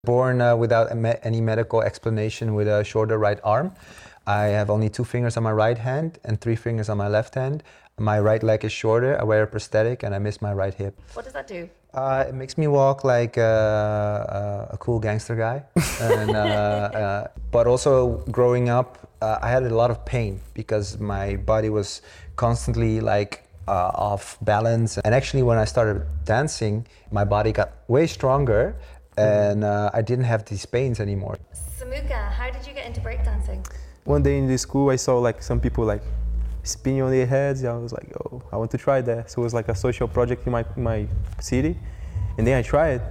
Born without any medical explanation with a shorter right arm. I have only 2 fingers on my right hand and 3 fingers on my left hand. My right leg is shorter, I wear a prosthetic, and I miss my right hip. What does that do? It makes me walk like a cool gangster guy. But also growing up, I had a lot of pain because my body was constantly off balance. And actually when I started dancing, my body got way stronger and I didn't have these pains anymore. Samuka, how did you get into breakdancing? One day in the school, I saw some people spinning on their heads. I was like, oh, I want to try that. So it was like a social project in my city. And then I tried.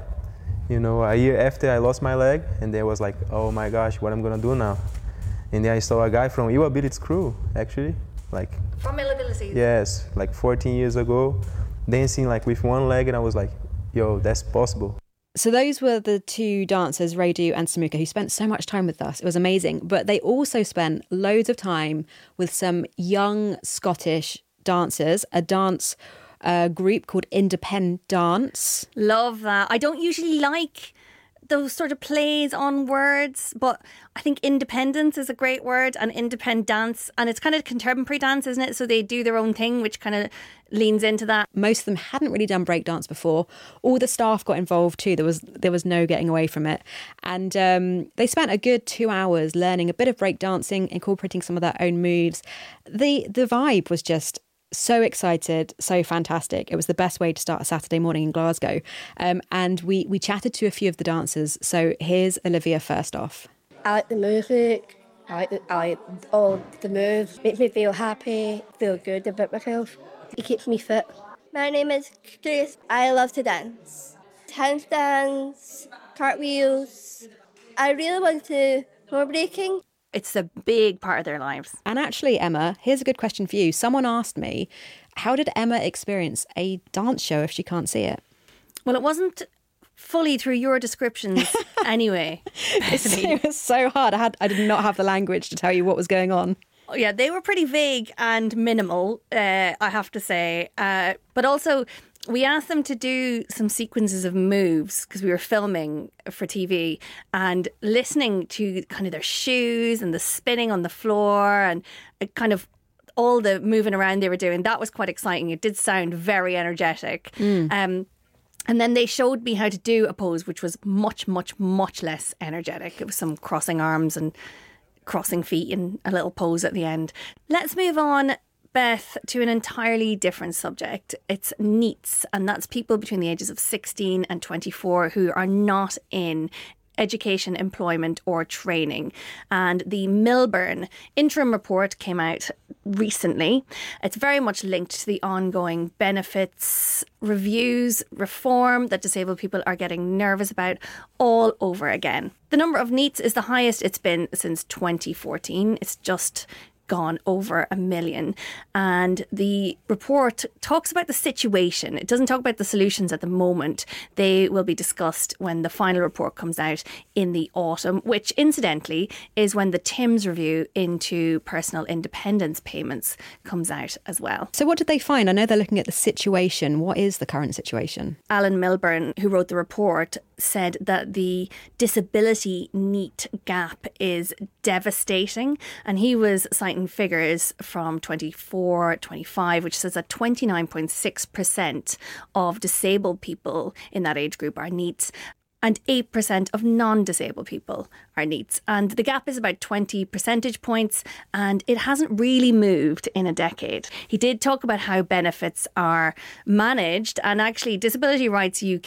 A year after I lost my leg, and then I was like, oh my gosh, what I'm gonna do now? And then I saw a guy from Ill Abilities crew, actually. From Ill Abilities? Yes, 14 years ago, dancing with one leg, and I was like, yo, that's possible. So those were the 2 dancers, Radu and Samuka, who spent so much time with us. It was amazing. But they also spent loads of time with some young Scottish dancers, a dance group called Independent Dance. Love that. I don't usually like those sort of plays on words, but I think independence is a great word, and independent dance, and it's kind of contemporary dance, isn't it? So they do their own thing, which kind of leans into that. Most of them hadn't really done breakdance before. All the staff got involved too. There was no getting away from it. And they spent a good 2 hours learning a bit of breakdancing, incorporating some of their own moves. The vibe was just so excited, so fantastic. It was the best way to start a Saturday morning in Glasgow. And we chatted to a few of the dancers. So here's Olivia first off. I like the music. I like all the moves. Makes me feel happy, feel good about myself. It keeps me fit. My name is Grace. I love to dance. Handstands, cartwheels. I really want to go breaking. It's a big part of their lives. And actually, Emma, here's a good question for you. Someone asked me, how did Emma experience a dance show if she can't see it? Well, it wasn't fully through your descriptions anyway. It was so hard. I did not have the language to tell you what was going on. Yeah, they were pretty vague and minimal, I have to say. But also, we asked them to do some sequences of moves because we were filming for TV, and listening to kind of their shoes and the spinning on the floor and kind of all the moving around they were doing. That was quite exciting. It did sound very energetic. And then they showed me how to do a pose, which was much, much, much less energetic. It was some crossing arms and crossing feet and a little pose at the end. Let's move on, Beth, to an entirely different subject. It's NEETs, and that's people between the ages of 16 and 24 who are not in education, employment or training. And the Milburn interim report came out recently. It's very much linked to the ongoing benefits reviews, reform that disabled people are getting nervous about all over again. The number of NEETs is the highest it's been since 2014. It's just gone over 1 million. And the report talks about the situation. It doesn't talk about the solutions at the moment. They will be discussed when the final report comes out in the autumn, which incidentally is when the TIMS review into personal independence payments comes out as well. So what did they find? I know they're looking at the situation. What is the current situation? Alan Milburn, who wrote the report, said that the disability NEET gap is devastating, and he was citing figures from 24-25, which says that 29.6% of disabled people in that age group are NEETs, and 8% of non-disabled people are NEETs. And the gap is about 20 percentage points, and it hasn't really moved in a decade. He did talk about how benefits are managed, and actually Disability Rights UK